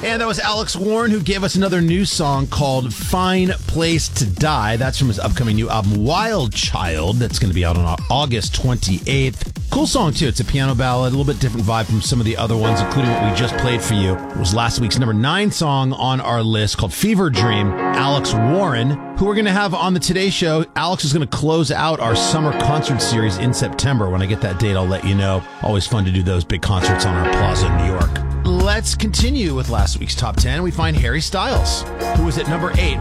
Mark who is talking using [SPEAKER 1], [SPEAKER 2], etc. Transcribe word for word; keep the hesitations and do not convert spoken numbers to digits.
[SPEAKER 1] And that was Alex Warren, who gave us another new song called Fine Place to Die. That's from his upcoming new album, Wild Child. That's going to be out on August twenty-eighth. Cool song, too. It's a piano ballad, a little bit different vibe from some of the other ones, including what we just played for you. It was last week's number nine song on our list called Fever Dream. Alex Warren, who we're going to have on the Today Show. Alex is going to close out our summer concert series in September. When I get that date, I'll let you know. Always fun to do those big concerts on our plaza in New York. Let's continue with last week's top ten. We find Harry Styles, who was at number eight.